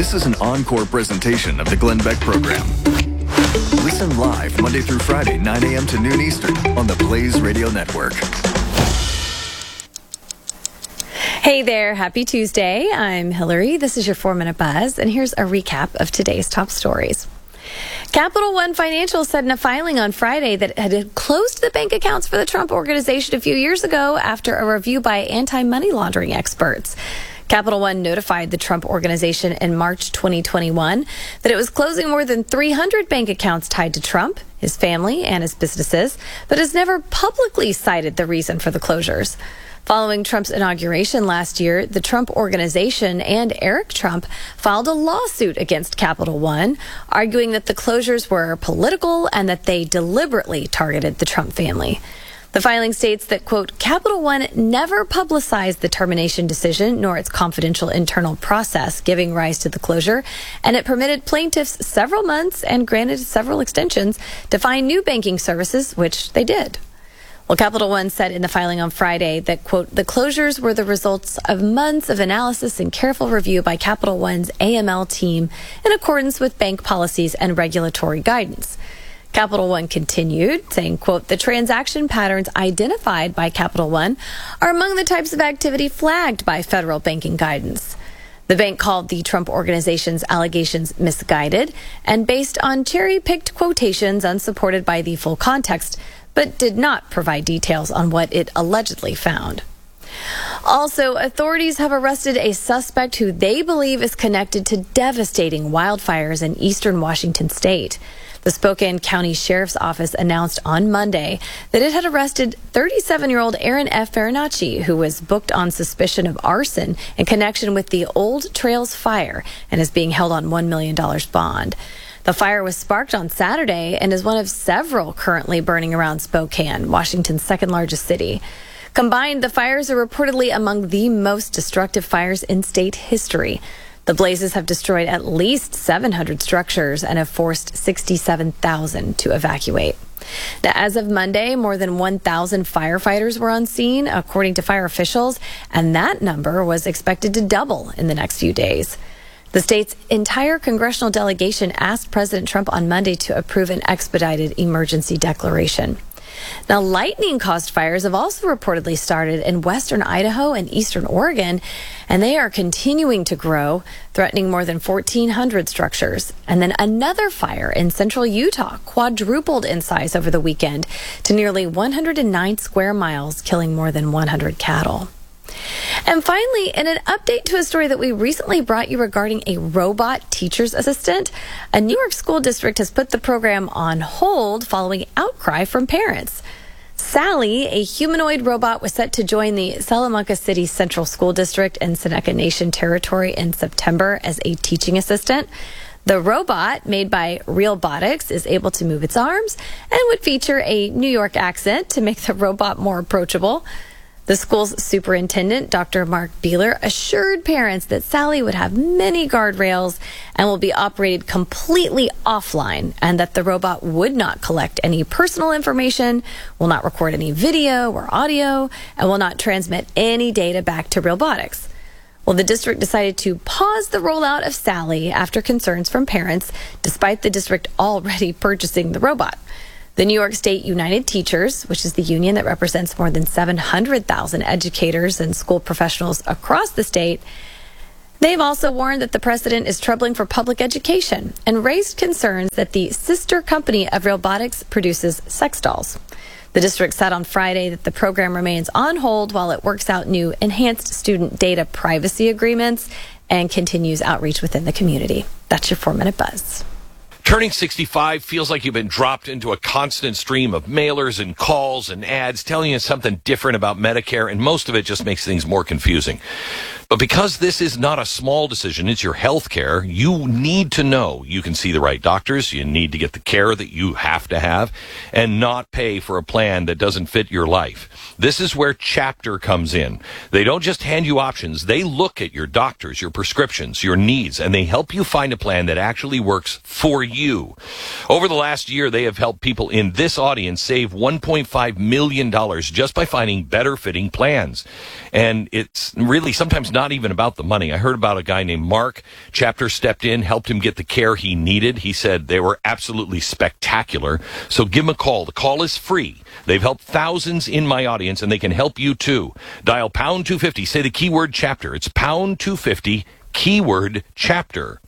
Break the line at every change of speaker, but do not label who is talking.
This is an encore presentation of the Glenn Beck Program. Listen live Monday through Friday, 9 a.m. to noon Eastern on the Blaze Radio Network.
Hey there, happy Tuesday. I'm Hillary. This is your 4-Minute Buzz, and here's a recap of today's top stories. Capital One Financial said in a filing on Friday that it had closed the bank accounts for the Trump Organization a few years ago after a review by anti-money laundering experts. Capital One notified the Trump Organization in March 2021 that it was closing more than 300 bank accounts tied to Trump, his family, and his businesses, but has never publicly cited the reason for the closures. Following Trump's inauguration last year, the Trump Organization and Eric Trump filed a lawsuit against Capital One, arguing that the closures were political and that they deliberately targeted the Trump family. The filing states that, quote, Capital One never publicized the termination decision nor its confidential internal process giving rise to the closure, and it permitted plaintiffs several months and granted several extensions to find new banking services, which they did. Well, Capital One said in the filing on Friday that, quote, the closures were the results of months of analysis and careful review by Capital One's AML team in accordance with bank policies and regulatory guidance. Capital One continued, saying, quote, the transaction patterns identified by Capital One are among the types of activity flagged by federal banking guidance. The bank called the Trump Organization's allegations misguided and based on cherry-picked quotations unsupported by the full context, but did not provide details on what it allegedly found. Also, authorities have arrested a suspect who they believe is connected to devastating wildfires in eastern Washington state. The Spokane County Sheriff's Office announced on Monday that it had arrested 37-year-old Aaron F. Farinacci, who was booked on suspicion of arson in connection with the Old Trails fire and is being held on $1 million bond. The fire was sparked on Saturday and is one of several currently burning around Spokane, Washington's second largest city. Combined, the fires are reportedly among the most destructive fires in state history. The blazes have destroyed at least 700 structures and have forced 67,000 to evacuate. Now, as of Monday, more than 1,000 firefighters were on scene, according to fire officials, and that number was expected to double in the next few days. The state's entire congressional delegation asked President Trump on Monday to approve an expedited emergency declaration. Now, lightning-caused fires have also reportedly started in western Idaho and eastern Oregon, and they are continuing to grow, threatening more than 1,400 structures. And then another fire in central Utah quadrupled in size over the weekend to nearly 109 square miles, killing more than 100 cattle. And finally, in an update to a story that we recently brought you regarding a robot teacher's assistant, a New York school district has put the program on hold following outcry from parents. Sally, a humanoid robot, was set to join the Salamanca City Central School District in Seneca Nation territory in September as a teaching assistant. The robot, made by Realbotics, is able to move its arms and would feature a New York accent to make the robot more approachable. The school's superintendent, Dr. Mark Beeler, assured parents that Sally would have many guardrails and will be operated completely offline, and that the robot would not collect any personal information, will not record any video or audio, and will not transmit any data back to Realbotics. Well, the district decided to pause the rollout of Sally after concerns from parents, despite the district already purchasing the robot. The New York State United Teachers, which is the union that represents more than 700,000 educators and school professionals across the state, they've also warned that the precedent is troubling for public education and raised concerns that the sister company of Realbotics produces sex dolls. The district said on Friday that the program remains on hold while it works out new enhanced student data privacy agreements and continues outreach within the community. That's your 4-Minute Buzz.
Turning 65 feels like you've been dropped into a constant stream of mailers and calls and ads telling you something different about Medicare, and most of it just makes things more confusing. But because this is not a small decision, it's your health care, you need to know you can see the right doctors, you need to get the care that you have to have, and not pay for a plan that doesn't fit your life. This is where Chapter comes in. They don't just hand you options, they look at your doctors, your prescriptions, your needs, and they help you find a plan that actually works for you. Over the last year, they have helped people in this audience save $1.5 million just by finding better fitting plans. And it's really sometimes not even about the money. I heard about a guy named Mark. Chapter stepped in, helped him get the care he needed. He said they were absolutely spectacular. So give them a call. The call is free. They've helped thousands in my audience, and they can help you too. Dial pound 250. Say the keyword Chapter. It's pound 250, keyword Chapter.